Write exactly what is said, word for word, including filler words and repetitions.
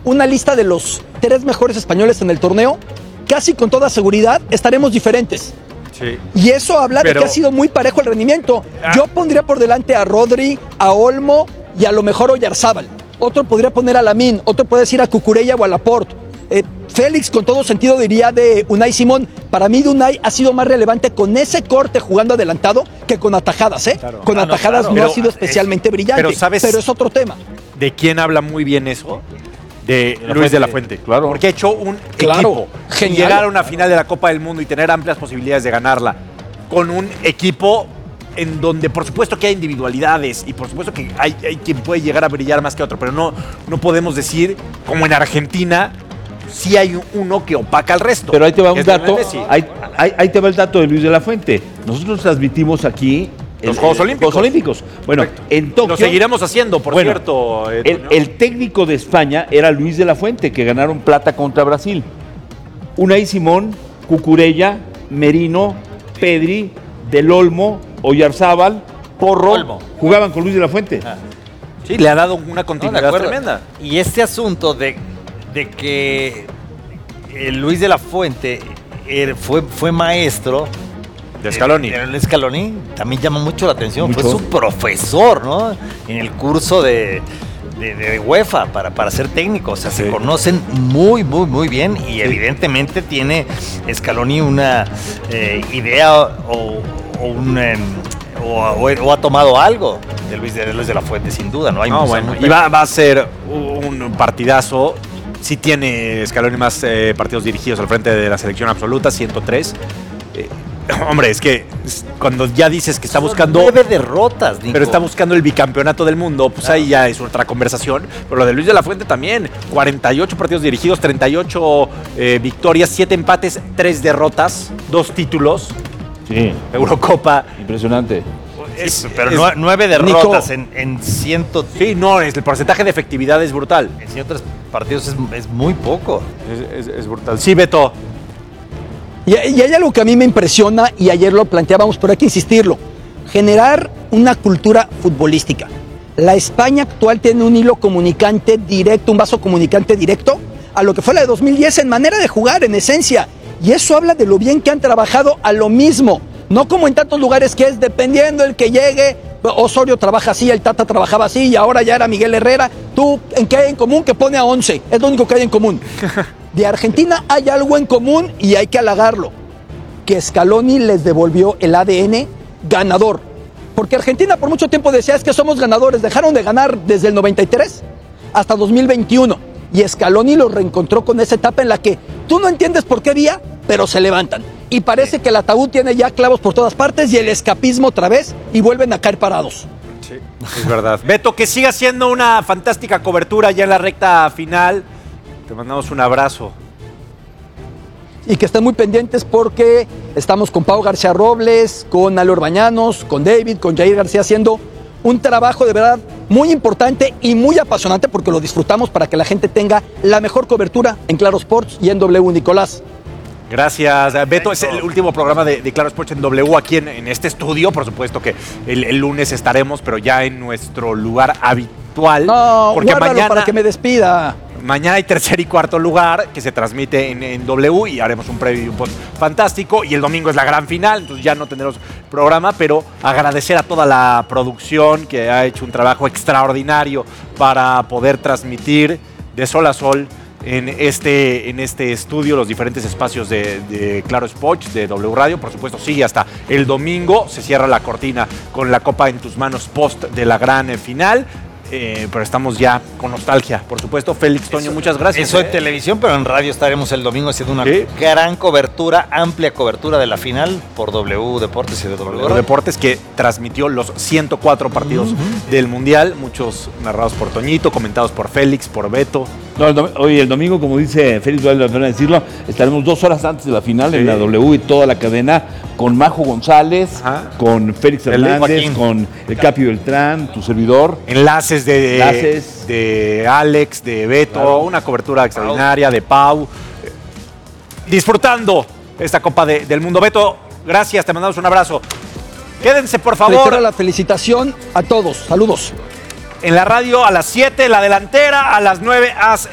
una lista de los tres mejores españoles en el torneo, casi con toda seguridad estaremos diferentes. Sí. Y eso habla Pero, de que ha sido muy parejo el rendimiento. Ah. Yo pondría por delante a Rodri, a Olmo y a lo mejor Oyarzábal. Otro podría poner a Lamine, otro puede decir a Cucurella o a Laporte. Eh, Félix, con todo sentido, diría de Unai Simón. Para mí, de Unai ha sido más relevante con ese corte jugando adelantado que con atajadas, ¿eh? Claro. Con Ah, atajadas no, no, claro. ha sido Pero, especialmente es, brillante. Pero, ¿sabes pero es otro tema. ¿De quién habla muy bien eso? De, de Luis de la Fuente. Claro. Porque ha hecho un Claro. equipo. Genial. Llegar a una final de la Copa del Mundo y tener amplias posibilidades de ganarla con un equipo en donde por supuesto que hay individualidades y por supuesto que hay, hay quien puede llegar a brillar más que otro, pero no, no podemos decir, como en Argentina, sí hay uno que opaca al resto. Pero ahí te va un Es dato, Lionel Messi. ahí, ahí, ahí te va el dato de Luis de la Fuente. Nosotros transmitimos aquí Los Juegos Olímpicos. Juegos Olímpicos. Bueno, Correcto. en Tokio. Lo seguiremos haciendo, por Bueno, cierto. eh, El, Toño. el técnico de España era Luis de la Fuente, que ganaron plata contra Brasil. Unai Simón, Cucurella, Merino, Pedri, Del Olmo, Oyarzábal, Porro, Olmo. jugaban con Luis de la Fuente. Ah. Sí, le ha dado una No, de continuidad acuerdo. tremenda. Y este asunto de, de que eh, Luis de la Fuente eh, fue, fue maestro De Scaloni. Eh, El Scaloni también llama mucho la atención. Mucho. Fue su profesor, ¿no? En el curso de, de, de UEFA para, para ser técnico. O sea, Sí. se conocen muy, muy, muy bien. Y evidentemente tiene Scaloni una eh, idea o, o un. em, o, o- o ha tomado algo de Luis de, Luis de la Fuente, sin duda. No, hay No, mucha- bueno, mucha- y va, va a ser un partidazo. Sí tiene Scaloni más eh, partidos dirigidos al frente de la selección absoluta, ciento tres. Eh, hombre, es que es- cuando ya dices que está Son buscando... nueve derrotas, Nico. Pero está buscando el bicampeonato del mundo, pues Claro. ahí ya es otra conversación. Pero lo de Luis de la Fuente también, cuarenta y ocho partidos dirigidos, treinta y ocho eh, victorias, siete empates, tres derrotas, dos títulos, Sí, Eurocopa. impresionante. Es- Pero es- nue- nueve derrotas en, en, ciento, Sí, no, es- el porcentaje de efectividad es brutal. en ciento tres partidos es, es muy poco. Es, es- es brutal. Sí, Beto. Y, y hay algo que a mí me impresiona, y ayer lo planteábamos, pero hay que insistirlo. Generar una cultura futbolística. La España actual tiene un hilo comunicante directo, un vaso comunicante directo a lo que fue la de dos mil diez en manera de jugar, en esencia. Y eso habla de lo bien que han trabajado a lo mismo. No como en tantos lugares que es dependiendo el que llegue. Osorio trabaja así, el Tata trabajaba así y ahora ya era Miguel Herrera. ¿Tú en qué hay en común? Que pone a once. Es lo único que hay en común. De Argentina hay algo en común y hay que halagarlo. Que Scaloni les devolvió el A D N ganador. Porque Argentina por mucho tiempo decía es que somos ganadores. Dejaron de ganar desde el noventa y tres hasta dos mil veintiuno. Y Scaloni los reencontró con esa etapa en la que tú no entiendes por qué día, pero se levantan. Y parece que el ataúd tiene ya clavos por todas partes y el escapismo otra vez y vuelven a caer parados. Sí, es verdad. Beto, que siga siendo una fantástica cobertura ya en la recta final. Te mandamos un abrazo. Y que estén muy pendientes porque estamos con Pau García Robles, con Ale Orbañanos, con David, con Jair García haciendo un trabajo de verdad muy importante y muy apasionante porque lo disfrutamos para que la gente tenga la mejor cobertura en Claro Sports y en W, Nicolás. Gracias, Beto. Es el último programa de, de Claro Sports en W aquí en, en este estudio. Por supuesto que el, el lunes estaremos, pero ya en nuestro lugar habitual. No, porque guárdalo mañana, para que me despida. mañana hay tercer y cuarto lugar que se transmite en, en W y haremos un previo y un post fantástico. Y el domingo es la gran final, entonces ya no tendremos programa, pero agradecer a toda la producción que ha hecho un trabajo extraordinario para poder transmitir de sol a sol en este, en este estudio los diferentes espacios de, de Claro Sports, de W Radio. Por supuesto, sigue hasta el domingo. Se cierra la cortina con la Copa en tus manos post de la gran eh, final. Eh, pero estamos ya con nostalgia, por supuesto. Félix, Toño, Eso- muchas gracias. Eso eh. en televisión, pero en radio estaremos el domingo haciendo una Sí. gran cobertura, amplia cobertura de la final por W Deportes y de W W Radio. Deportes, que transmitió los ciento cuatro partidos del Mundial, muchos narrados por Toñito, comentados por Félix, por Beto. No, el dom- hoy el domingo, como dice Félix, vale la pena decirlo, estaremos dos horas antes de la final Sí. en la W y toda la cadena con Majo González, Ajá. con Félix El Hernández, Joaquín. con el Capi Beltrán, tu servidor. Enlaces de, Enlaces. de Alex, de Beto, Claro. una cobertura extraordinaria de Pau. Eh, Disfrutando esta Copa de- del Mundo. Beto, gracias, te mandamos un abrazo. Quédense, por Reitero favor, la felicitación a todos. Saludos. en la radio a las siete, la delantera, a las nueve, haz